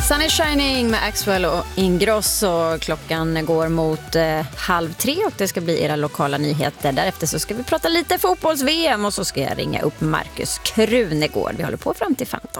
Sun is shining med Axwell och Ingrosso. Klockan går mot 2:30 och det ska bli era lokala nyheter. Därefter så ska vi prata lite fotbolls-VM och så ska jag ringa upp Marcus Krunegård. Vi håller på fram till 15.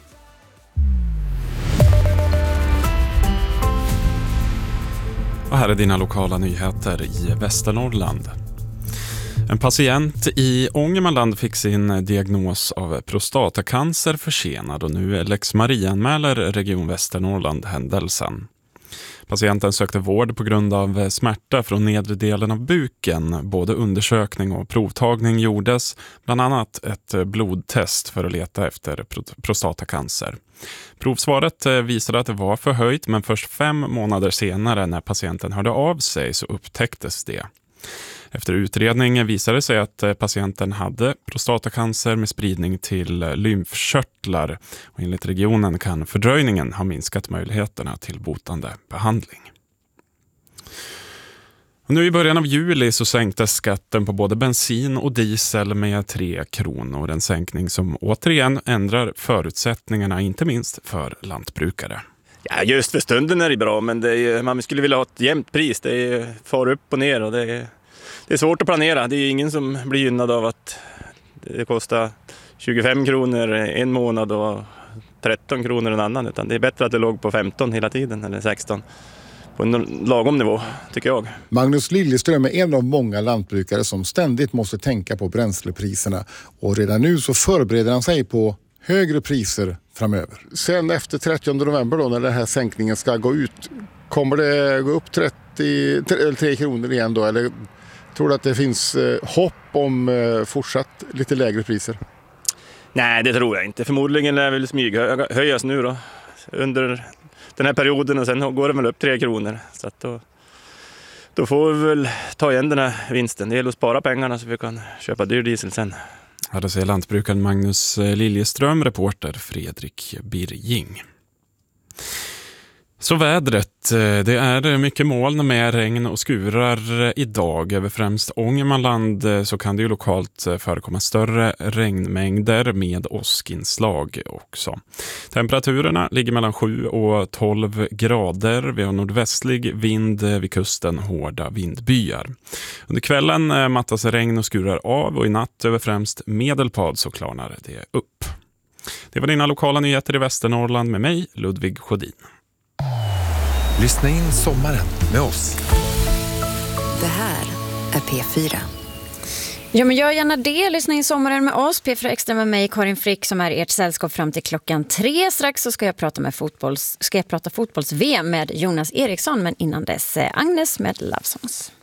Och här är dina lokala nyheter i Västernorrland. En patient i Ångermanland fick sin diagnos av prostatacancer försenad och nu Lex Maria-anmäler Region Västernorrland händelsen. Patienten sökte vård på grund av smärta från nedre delen av buken. Både undersökning och provtagning gjordes, bland annat ett blodtest för att leta efter prostatacancer. Provsvaret visade att det var förhöjt, men först 5 månader senare när patienten hörde av sig så upptäcktes det. Efter utredning visade det sig att patienten hade prostatacancer med spridning till lymfkörtlar och enligt regionen kan fördröjningen ha minskat möjligheterna till botande behandling. Och nu i början av juli så sänktes skatten på både bensin och diesel med 3 kronor. En sänkning som återigen ändrar förutsättningarna inte minst för lantbrukare. Ja, just för stunden är det bra, men man skulle vilja ha ett jämnt pris. Det far upp och ner och det är svårt att planera. Det är ingen som blir gynnad av att det kostar 25 kronor en månad och 13 kronor en annan. Utan det är bättre att det låg på 15 hela tiden eller 16. På en lagom nivå, tycker jag. Magnus Liljeström är en av många lantbrukare som ständigt måste tänka på bränslepriserna. Och redan nu så förbereder han sig på högre priser framöver. Sen efter 30 november då, när den här sänkningen ska gå ut, kommer det gå upp 3 kronor igen då? Eller tror du att det finns hopp om fortsatt lite lägre priser? Nej, det tror jag inte. Förmodligen är det väl smyghöjas nu då. Under den här perioden och sen går det väl upp 3 kronor. Så att då får vi väl ta igen den här vinsten. Det gäller att spara pengarna så vi kan köpa dyr diesel sen. Ja, det säger lantbrukaren Magnus Liljeström, reporter Fredrik Birging. Så vädret, det är mycket moln med regn och skurar idag. Över främst Ångermanland så kan det ju lokalt förekomma större regnmängder med åskinslag också. Temperaturerna ligger mellan 7 och 12 grader. Vi har nordvästlig vind, vid kusten hårda vindbyar. Under kvällen mattas regn och skurar av och i natt över främst Medelpad så klarnar det upp. Det var dina lokala nyheter i Västernorrland med mig, Ludvig Sjödin. Lyssna in sommaren med oss. Det här är P4. Ja, men gör gärna det. Lyssna in sommaren med oss. P4 Extra med mig, Karin Frick, som är ert sällskap fram till klockan 3. Strax så ska jag prata fotbolls-VM med Jonas Eriksson. Men innan dess Agnes med Love Songs.